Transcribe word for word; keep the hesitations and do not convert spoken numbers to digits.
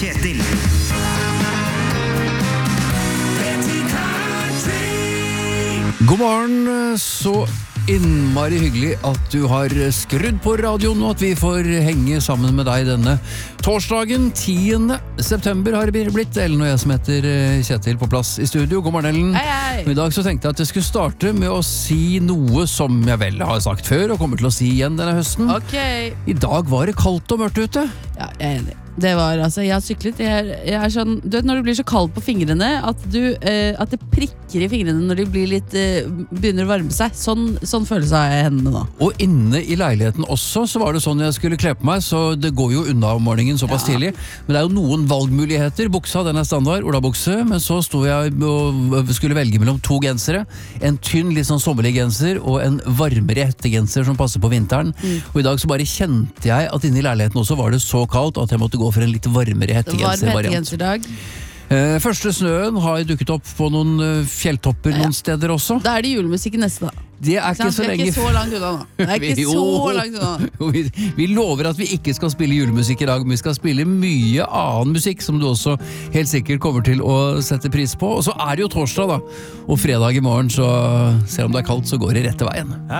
Kjetil. God morgen, så innmari hyggelig at du har skrudd på radioen og at vi får henge sammen med deg denne torsdagen tiende september har det blitt. Ellen og jeg som heter Kjetil på plass i studio. God morgen, Ellen. Hei, hei. I dag så tenkte jeg at jeg skulle starte med å si noe som jeg vel har sagt før og kommer til å si igjen denne høsten. Ok. I dag var det kaldt og mørkt ute. Ja, jeg er enig. Det var, altså, jeg har syklet jeg, jeg er sånn, du vet når det blir så kaldt på fingrene at, du, eh, at det prikker i fingrene når de blir litt, eh, begynner å varme seg. Sånn, sånn følelse har jeg i hendene nå. Og inne i leiligheten også så var det sånn jeg skulle kle på meg, så det går jo unna om morgenen såpass Ja. tidlig. Men det er jo noen valgmuligheter. Buksa, den er standard, olabukse, men så sto jeg og skulle velge mellom to gensere. En tynn, litt sånn sommerlig genser og en varmere hettegenser som passer på vinteren. Mm. Og i dag så bare kjente jeg at inne i leiligheten også var det så kaldt at jeg måtte gå for en litt varmere hettegenser-variant. hettegenserdag. Eh, første snøen har dukket opp på noen eh, fjelltopper Ja. noen steder også. Da er det julemusikk i neste da. Det er ikke Sant? så Det er lenge ikke så langt unna nå. Det er ikke Jo. så langt unna. Jo, vi, vi lover at vi ikke skal spille julemusikk i dag, men vi skal spille mye annen musikk som du også helt sikkert kommer til å sette pris på. Og så er det jo torsdag da, og fredag i morgen, så selv om det er kaldt så går det rette veien.